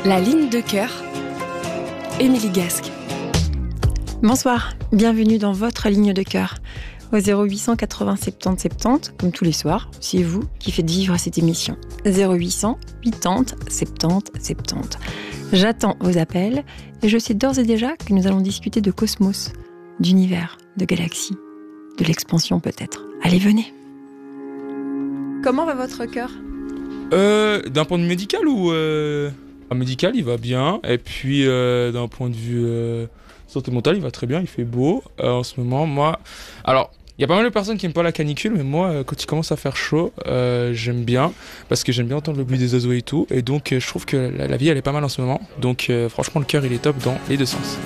La ligne de cœur, Émilie Gasque. Bonsoir, bienvenue dans votre ligne de cœur. Au 0800 80 70 70, comme tous les soirs, c'est vous qui faites vivre cette émission. 0800 80 70 70. J'attends vos appels et je sais d'ores et déjà que nous allons discuter de cosmos, d'univers, de galaxies, de l'expansion peut-être. Allez, venez. Comment va votre cœur ? D'un point de vue médical ou médical, il va bien. Et puis d'un point de vue santé mentale, il va très bien. Il fait beau en ce moment. Moi, alors il y a pas mal de personnes qui n'aiment pas la canicule, mais moi, quand il commence à faire chaud, j'aime bien parce que j'aime bien entendre le bruit des oiseaux et tout. Et donc, je trouve que la vie elle est pas mal en ce moment. Donc, franchement, le cœur il est top dans les deux sens.